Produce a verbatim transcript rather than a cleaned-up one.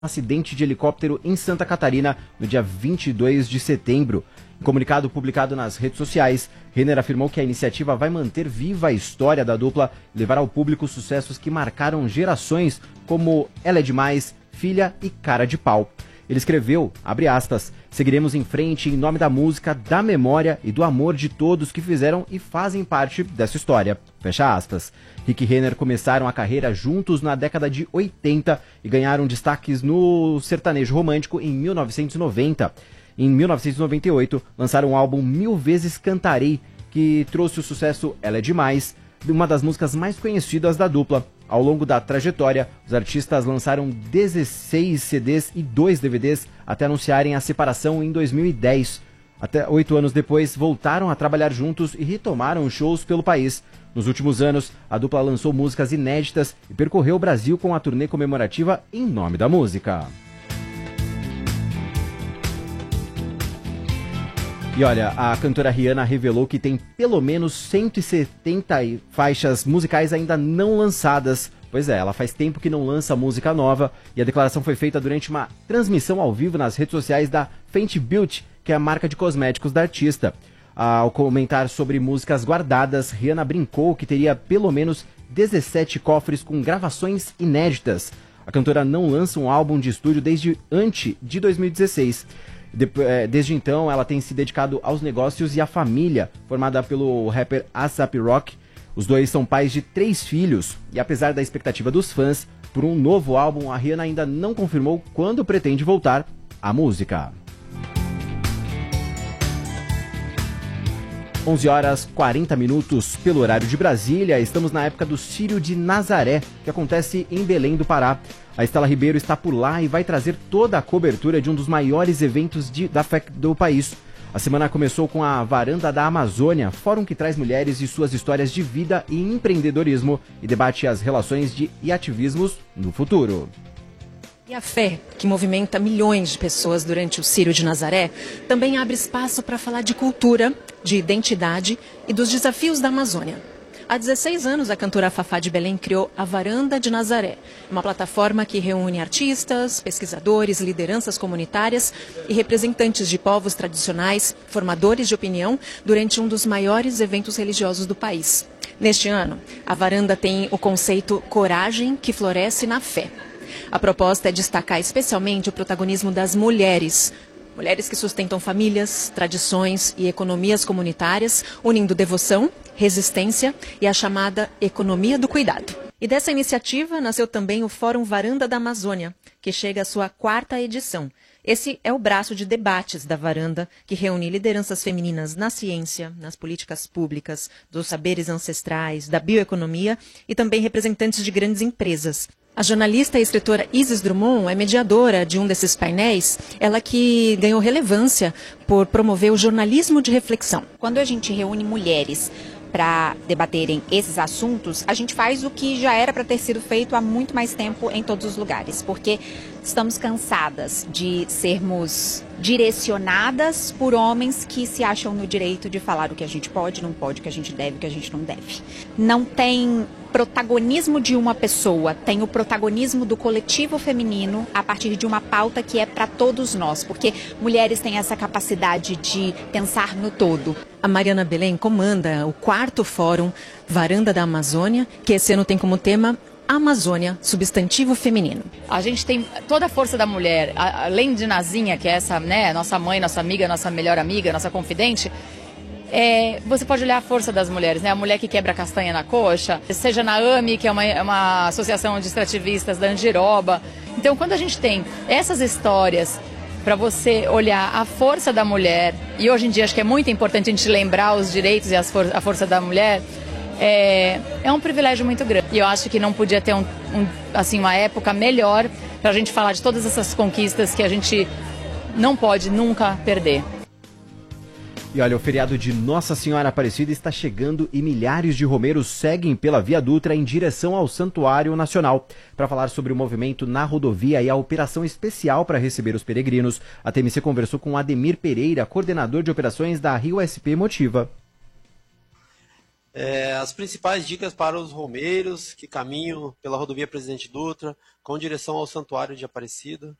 acidente de helicóptero em Santa Catarina no dia vinte e dois de setembro. Em comunicado publicado nas redes sociais, Renner afirmou que a iniciativa vai manter viva a história da dupla e levar ao público sucessos que marcaram gerações, como Ela é Demais, Filha e Cara de Pau. Ele escreveu, abre aspas, seguiremos em frente em nome da música, da memória e do amor de todos que fizeram e fazem parte dessa história. Fecha aspas. Rick e Renner começaram a carreira juntos na década de oitenta e ganharam destaques no sertanejo romântico em mil novecentos e noventa. Em mil novecentos e noventa e oito, lançaram o álbum Mil Vezes Cantarei, que trouxe o sucesso Ela é Demais, uma das músicas mais conhecidas da dupla. Ao longo da trajetória, os artistas lançaram dezesseis C Ds e dois D V Ds até anunciarem a separação em dois mil e dez. Até oito anos depois, voltaram a trabalhar juntos e retomaram shows pelo país. Nos últimos anos, a dupla lançou músicas inéditas e percorreu o Brasil com a turnê comemorativa Em Nome da Música. E olha, a cantora Rihanna revelou que tem pelo menos cento e setenta faixas musicais ainda não lançadas. Pois é, ela faz tempo que não lança música nova e a declaração foi feita durante uma transmissão ao vivo nas redes sociais da Fenty Beauty, que é a marca de cosméticos da artista. Ao comentar sobre músicas guardadas, Rihanna brincou que teria pelo menos dezessete cofres com gravações inéditas. A cantora não lança um álbum de estúdio desde antes de dois mil e dezesseis. Desde então, ela tem se dedicado aos negócios e à família, formada pelo rapper A$ap Rocky. Os dois são pais de três filhos e, apesar da expectativa dos fãs por um novo álbum, a Rihanna ainda não confirmou quando pretende voltar à música. onze horas e quarenta minutos pelo horário de Brasília. Estamos na época do Círio de Nazaré, que acontece em Belém do Pará. A Estela Ribeiro está por lá e vai trazer toda a cobertura de um dos maiores eventos de, da F E C do país. A semana começou com a Varanda da Amazônia, fórum que traz mulheres e suas histórias de vida e empreendedorismo e debate as relações de, e ativismos no futuro. E a fé, que movimenta milhões de pessoas durante o Círio de Nazaré, também abre espaço para falar de cultura, de identidade e dos desafios da Amazônia. Há dezesseis anos, a cantora Fafá de Belém criou a Varanda de Nazaré, uma plataforma que reúne artistas, pesquisadores, lideranças comunitárias e representantes de povos tradicionais, formadores de opinião, durante um dos maiores eventos religiosos do país. Neste ano, a Varanda tem o conceito Coragem que Floresce na Fé. A proposta é destacar especialmente o protagonismo das mulheres. Mulheres que sustentam famílias, tradições e economias comunitárias, unindo devoção, resistência e a chamada economia do cuidado. E dessa iniciativa nasceu também o Fórum Varanda da Amazônia, que chega à sua quarta edição. Esse é o braço de debates da Varanda, que reúne lideranças femininas na ciência, nas políticas públicas, dos saberes ancestrais, da bioeconomia e também representantes de grandes empresas. A jornalista e escritora Isis Drummond é mediadora de um desses painéis, ela que ganhou relevância por promover o jornalismo de reflexão. Quando a gente reúne mulheres para debaterem esses assuntos, a gente faz o que já era para ter sido feito há muito mais tempo em todos os lugares, porque estamos cansadas de sermos direcionadas por homens que se acham no direito de falar o que a gente pode, não pode, o que a gente deve, o que a gente não deve. Não tem protagonismo de uma pessoa, tem o protagonismo do coletivo feminino a partir de uma pauta que é para todos nós, porque mulheres têm essa capacidade de pensar no todo. A Mariana Belém comanda o quarto fórum Varanda da Amazônia, que esse ano tem como tema Amazônia, substantivo feminino. A gente tem toda a força da mulher, além de Nazinha, que é essa, né, nossa mãe, nossa amiga, nossa melhor amiga, nossa confidente. É, você pode olhar a força das mulheres, né? A mulher que quebra castanha na coxa, seja na A M I, que é uma, uma associação de extrativistas da Andiroba. Então, quando a gente tem essas histórias para você olhar a força da mulher, e hoje em dia acho que é muito importante a gente lembrar os direitos e as for a força da mulher, é, é um privilégio muito grande. E eu acho que não podia ter um, um, assim, uma época melhor para a gente falar de todas essas conquistas que a gente não pode nunca perder. E olha, o feriado de Nossa Senhora Aparecida está chegando e milhares de romeiros seguem pela Via Dutra em direção ao Santuário Nacional. Para falar sobre o movimento na rodovia e a operação especial para receber os peregrinos, a T M C conversou com Ademir Pereira, coordenador de operações da Rio S P Motiva. É, as principais dicas para os romeiros que caminham pela rodovia Presidente Dutra com direção ao Santuário de Aparecida.